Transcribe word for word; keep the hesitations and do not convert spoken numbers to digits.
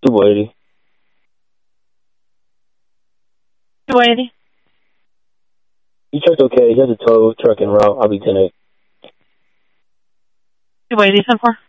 two eighty. two eighty. He truck's okay. He has a tow truck en route. I'll be ten eight. two eighty, ten four.